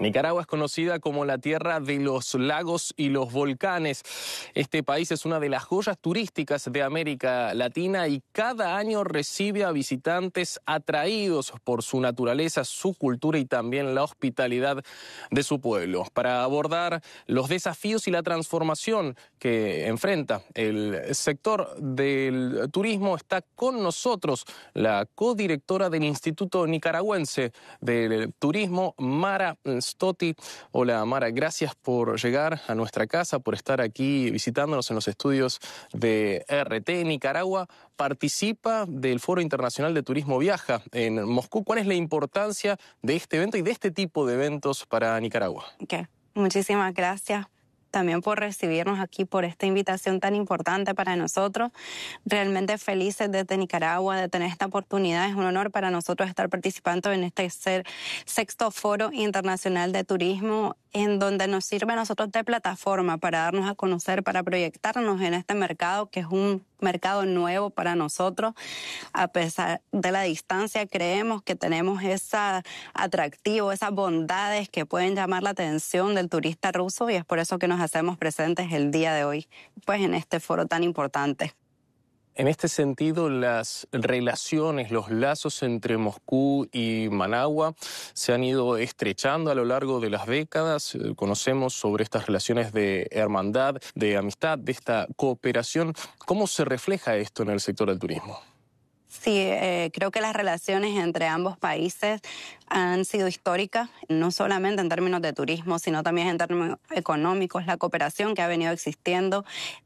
Nicaragua es conocida como la tierra de los lagos y los volcanes. Este país es una de las joyas turísticas de América Latina y cada año recibe a visitantes atraídos por su naturaleza, su cultura y también la hospitalidad de su pueblo. Para abordar los desafíos y la transformación que enfrenta el sector del turismo, está con nosotros la codirectora del Instituto Nicaragüense del Turismo, Mara Stotti. Hola Mara, gracias por llegar a nuestra casa, por estar aquí visitándonos en los estudios de RT. Nicaragua participa del Foro Internacional de Turismo Viaja en Moscú. ¿Cuál es la importancia de este evento y de este tipo de eventos para Nicaragua? Okay. Muchísimas gracias también por recibirnos aquí, por esta invitación tan importante para nosotros. Realmente felices desde Nicaragua de tener esta oportunidad. Es un honor para nosotros estar participando en este sexto Foro Internacional de Turismo, en donde nos sirve a nosotros de plataforma para darnos a conocer, para proyectarnos en este mercado, que es un mercado nuevo para nosotros. A pesar de la distancia, creemos que tenemos ese atractivo, esas bondades que pueden llamar la atención del turista ruso, y es por eso que nos hacemos presentes el día de hoy, pues en este foro tan importante. En este sentido, las relaciones, los lazos entre Moscú y Managua se han ido estrechando a lo largo de las décadas. Conocemos sobre estas relaciones de hermandad, de amistad, de esta cooperación. ¿Cómo se refleja esto en el sector del turismo? Sí, creo que las relaciones entre ambos países han sido históricas, no solamente en términos de turismo, sino también en términos económicos. La cooperación que ha venido existiendo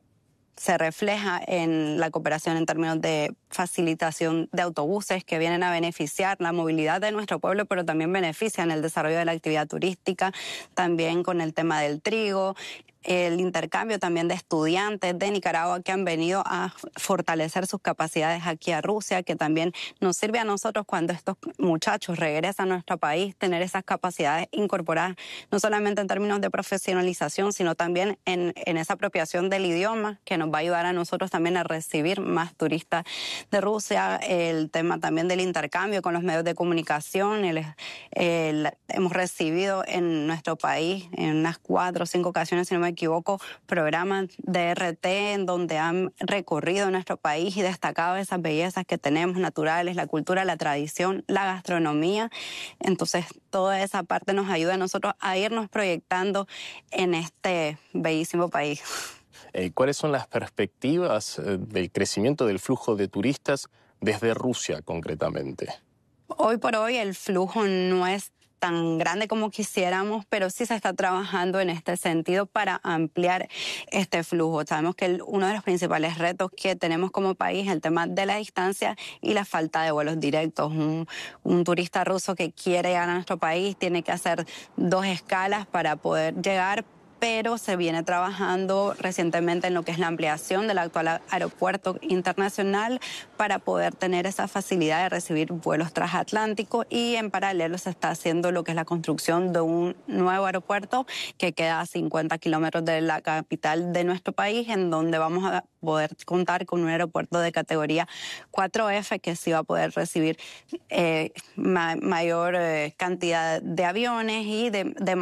se refleja en la cooperación en términos de facilitación de autobuses que vienen a beneficiar la movilidad de nuestro pueblo, pero también benefician el desarrollo de la actividad turística, también con el tema del trigo, el intercambio también de estudiantes de Nicaragua que han venido a fortalecer sus capacidades aquí a Rusia, que también nos sirve a nosotros cuando estos muchachos regresan a nuestro país, tener esas capacidades incorporadas, no solamente en términos de profesionalización, sino también en esa apropiación del idioma, que nos va a ayudar a nosotros también a recibir más turistas de Rusia. El tema también del intercambio con los medios de comunicación. Hemos recibido en nuestro país, en unas 4 o 5 ocasiones, si no me equivoco, programas de RT en donde han recorrido nuestro país y destacado esas bellezas que tenemos naturales, la cultura, la tradición, la gastronomía. Entonces, toda esa parte nos ayuda a nosotros a irnos proyectando en este bellísimo país. ¿Cuáles son las perspectivas del crecimiento del flujo de turistas desde Rusia concretamente? Hoy por hoy el flujo no es tan grande como quisiéramos, pero sí se está trabajando en este sentido para ampliar este flujo. Sabemos que uno de los principales retos que tenemos como país es el tema de la distancia y la falta de vuelos directos. Un turista ruso que quiere llegar a nuestro país tiene que hacer 2 escalas para poder llegar, pero se viene trabajando recientemente en lo que es la ampliación del actual aeropuerto internacional para poder tener esa facilidad de recibir vuelos transatlánticos, y en paralelo se está haciendo lo que es la construcción de un nuevo aeropuerto que queda a 50 kilómetros de la capital de nuestro país, en donde vamos a poder contar con un aeropuerto de categoría 4F que sí va a poder recibir mayor cantidad de aviones y de